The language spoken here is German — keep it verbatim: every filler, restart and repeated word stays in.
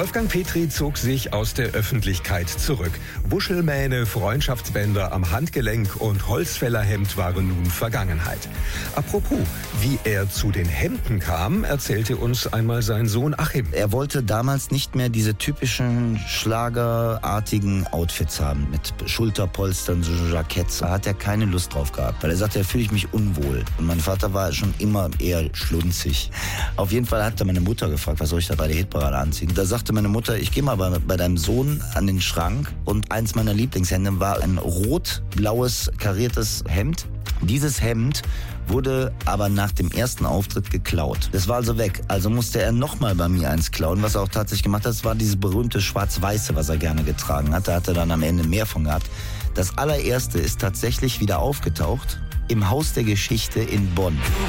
Wolfgang Petri zog sich aus der Öffentlichkeit zurück. Wuschelmähne, Freundschaftsbänder am Handgelenk und Holzfällerhemd waren nun Vergangenheit. Apropos, wie er zu den Hemden kam, erzählte uns einmal sein Sohn Achim. Er wollte damals nicht mehr diese typischen schlagerartigen Outfits haben mit Schulterpolstern, so Jacketts. Da hat er keine Lust drauf gehabt, weil er sagte, da fühle ich mich unwohl. Und mein Vater war schon immer eher schlunzig. Auf jeden Fall hat er meine Mutter gefragt, was soll ich da bei der Hitparade anziehen? Da sagte meine Mutter, ich gehe mal bei, bei deinem Sohn an den Schrank und eins meiner Lieblingshemden war ein rot-blaues kariertes Hemd. Dieses Hemd wurde aber nach dem ersten Auftritt geklaut. Das war also weg. Also musste er nochmal bei mir eins klauen, was er auch tatsächlich gemacht hat. Das war dieses berühmte Schwarz-Weiße, was er gerne getragen hat. Da hat er dann am Ende mehr von gehabt. Das allererste ist tatsächlich wieder aufgetaucht im Haus der Geschichte in Bonn.